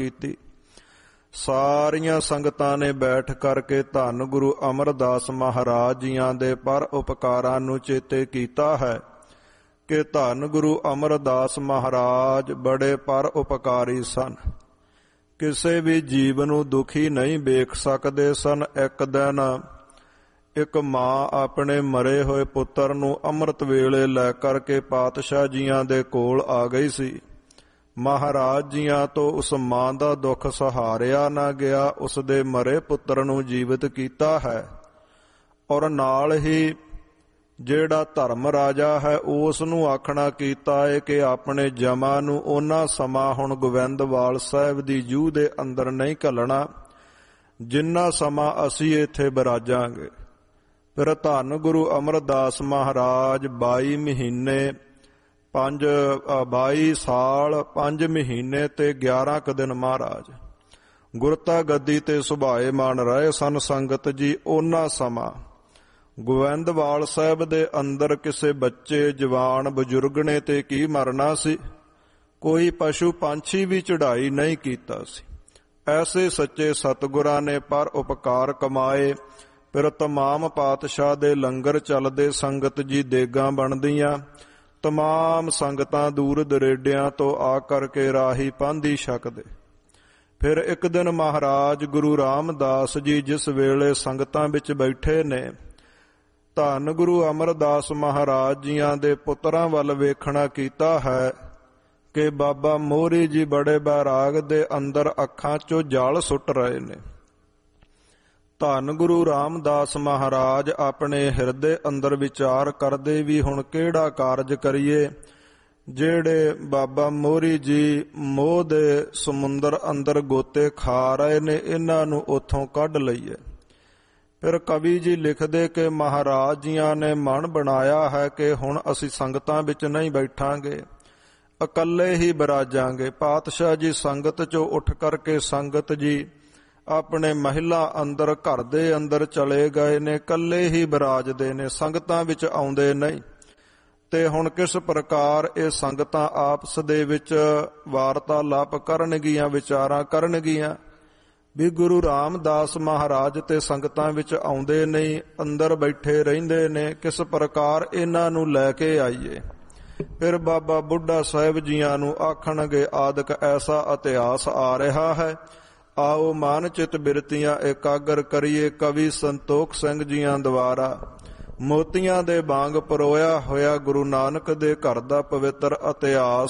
ਕੀਤੀ। ਸਾਰੀਆਂ ਸੰਗਤਾਂ ਨੇ ਬੈਠ ਕਰਕੇ ਧੰਨ ਗੁਰੂ ਅਮਰਦਾਸ ਮਹਾਰਾਜ ਜੀਆਂ ਦੇ ਪਰ ਉਪਕਾਰਾਂ ਨੂੰ ਚੇਤੇ ਕੀਤਾ ਹੈ ਕਿ ਧੰਨ ਗੁਰੂ ਅਮਰਦਾਸ ਮਹਾਰਾਜ ਬੜੇ ਪਰ ਉਪਕਾਰੀ ਸਨ। ਕਿਸੇ ਵੀ ਜੀਵ ਨੂੰ ਦੁਖੀ ਨਹੀਂ ਵੇਖ ਸਕਦੇ ਸਨ। ਇੱਕ ਦਿਨ ਇੱਕ ਮਾਂ ਆਪਣੇ ਮਰੇ ਹੋਏ ਪੁੱਤਰ ਨੂੰ ਅੰਮ੍ਰਿਤ ਵੇਲੇ ਲੈ ਕਰਕੇ ਪਾਤਸ਼ਾਹ ਜੀਆਂ ਦੇ ਕੋਲ ਆ ਗਈ ਸੀ। ਮਹਾਰਾਜ ਜੀਆਂ ਤੋਂ ਉਸ ਮਾਂ ਦਾ ਦੁੱਖ ਸਹਾਰਿਆ ਨਾ ਗਿਆ। ਉਸ ਦੇ ਮਰੇ ਪੁੱਤਰ ਨੂੰ ਜੀਵਿਤ ਕੀਤਾ ਹੈ ਔਰ ਨਾਲ ਹੀ ਜਿਹੜਾ ਧਰਮ ਰਾਜਾ ਹੈ ਉਸ ਨੂੰ ਆਖਣਾ ਕੀਤਾ ਹੈ ਕਿ ਆਪਣੇ ਜਮਾ ਨੂੰ ਉਹਨਾਂ ਸਮਾਂ ਹੁਣ ਗੋਬਿੰਦਵਾਲ ਸਾਹਿਬ ਦੀ ਜੂਹ ਦੇ ਅੰਦਰ ਨਹੀਂ ਘੱਲਣਾ ਜਿੰਨਾ ਸਮਾਂ ਅਸੀਂ ਇੱਥੇ ਬਿਰਾਜਾਂਗੇ। ਫਿਰ ਧੰਨ ਗੁਰੂ ਅਮਰਦਾਸ ਮਹਾਰਾਜ 22 ਸਾਲ 5 ਮਹੀਨੇ ਤੇ 11 ਕੁ ਦਿਨ ਮਹਾਰਾਜ ਗੁਰਤਾ ਗੱਦੀ ਤੇ ਸੁਭਾਏਮਾਨ ਰਹੇ ਸਨ। ਸੰਗਤ ਜੀ, ਉਹਨਾਂ ਸਮਾਂ ਗੋਬਿੰਦਵਾਲ ਸਾਹਿਬ ਦੇ ਅੰਦਰ ਕਿਸੇ ਬੱਚੇ, ਜਵਾਨ, ਬਜ਼ੁਰਗ ਨੇ ਤੇ ਕੀ ਮਰਨਾ ਸੀ। ਕੋਈ ਪਸ਼ੂ ਪੰਛੀ ਵੀ ਚੜ੍ਹਾਈ ਨਹੀਂ ਕੀਤਾ ਸੀ। ਐਸੇ ਸੱਚੇ ਸਤਿਗੁਰਾਂ ਨੇ ਪਰ ਉਪਕਾਰ ਕਮਾਏ। ਫਿਰ ਤਮਾਮ ਪਾਤਸ਼ਾਹ ਦੇ ਲੰਗਰ ਚੱਲਦੇ। ਸੰਗਤ ਜੀ, ਦੇਗਾਂ ਬਣਦੀਆਂ। ਤਮਾਮ ਸੰਗਤਾਂ ਦੂਰ ਦਰੇਡਿਆਂ ਤੋਂ ਆ ਕਰਕੇ ਰਾਹੀ ਪਾਂਧੀ ਛਕਦੇ। ਫਿਰ ਇੱਕ ਦਿਨ ਮਹਾਰਾਜ ਗੁਰੂ ਰਾਮਦਾਸ ਜੀ ਜਿਸ ਵੇਲੇ ਸੰਗਤਾਂ ਵਿੱਚ ਬੈਠੇ ਨੇ, ਧੰਨ ਗੁਰੂ ਅਮਰਦਾਸ ਮਹਾਰਾਜ ਜੀਆਂ ਦੇ ਪੁੱਤਰਾਂ ਵੱਲ ਵੇਖਣਾ ਕੀਤਾ ਹੈ ਕਿ ਬਾਬਾ ਮੋਹਰੀ ਜੀ ਬੜੇ ਬੈਰਾਗ ਦੇ ਅੰਦਰ ਅੱਖਾਂ 'ਚੋਂ ਜਲ ਸੁੱਟ ਰਹੇ ਨੇ। ਧੰਨ ਗੁਰੂ ਰਾਮਦਾਸ ਮਹਾਰਾਜ ਆਪਣੇ ਹਿਰਦੇ ਅੰਦਰ ਵਿਚਾਰ ਕਰਦੇ ਵੀ ਹੁਣ ਕਿਹੜਾ ਕਾਰਜ ਕਰੀਏ। ਜਿਹੜੇ ਬਾਬਾ ਮੋਹਰੀ ਜੀ ਮੋਹ ਦੇ ਸਮੁੰਦਰ ਅੰਦਰ ਗੋਤੇ ਖਾ ਰਹੇ ਨੇ, ਇਹਨਾਂ ਨੂੰ ਉੱਥੋਂ ਕੱਢ ਲਈਏ। ਫਿਰ ਕਵੀ ਜੀ ਲਿਖਦੇ ਕਿ ਮਹਾਰਾਜ ਜੀਆਂ ਨੇ ਮਨ ਬਣਾਇਆ ਹੈ ਕਿ ਹੁਣ ਅਸੀਂ ਸੰਗਤਾਂ ਵਿੱਚ ਨਹੀਂ ਬੈਠਾਂਗੇ, ਇਕੱਲੇ ਹੀ ਬਿਰਾਜਾਂਗੇ। ਪਾਤਸ਼ਾਹ ਜੀ ਸੰਗਤ 'ਚੋਂ ਉੱਠ ਕਰਕੇ ਸੰਗਤ ਜੀ ਆਪਣੇ ਮਹਿਲਾ ਅੰਦਰ, ਘਰ ਦੇ ਅੰਦਰ ਚਲੇ ਗਏ ਨੇ। ਇਕੱਲੇ ਹੀ ਬਿਰਾਜਦੇ ਨੇ, ਸੰਗਤਾਂ ਵਿੱਚ ਆਉਂਦੇ ਨਹੀਂ। ਤੇ ਹੁਣ ਕਿਸ ਪ੍ਰਕਾਰ ਇਹ ਸੰਗਤਾਂ ਆਪਸ ਦੇ ਵਿੱਚ ਵਾਰਤਾਲਾਪ ਕਰਨਗੀਆਂ, ਵਿਚਾਰਾਂ ਕਰਨਗੀਆਂ ਵੀ ਗੁਰੂ ਰਾਮਦਾਸ ਮਹਾਰਾਜ ਤੇ ਸੰਗਤਾਂ ਵਿੱਚ ਆਉਂਦੇ ਨਹੀਂ, ਅੰਦਰ ਬੈਠੇ ਰਹਿੰਦੇ ਨੇ, ਕਿਸ ਪ੍ਰਕਾਰ ਇਹਨਾਂ ਨੂੰ ਲੈ ਕੇ ਆਈਏ। ਫਿਰ ਬਾਬਾ ਬੁੱਢਾ ਸਾਹਿਬ ਜੀਆਂ ਨੂੰ ਆਖਣਗੇ, ਆਦਿਕ ਐਸਾ ਇਤਿਹਾਸ ਆ ਰਿਹਾ ਹੈ, ਆਓ ਮਨ ਚਿਤ ਬਿਰਤੀਆਂ ਇਕਾਗਰ ਕਰੀਏ। ਕਵੀ ਸੰਤੋਖ ਸਿੰਘ ਜੀਆਂ ਦੁਆਰਾ ਮੋਤੀਆਂ ਦੇ ਵਾਂਗ ਪਰੋਇਆ ਹੋਇਆ ਗੁਰੂ ਨਾਨਕ ਦੇ ਘਰ ਦਾ ਪਵਿੱਤਰ ਇਤਿਹਾਸ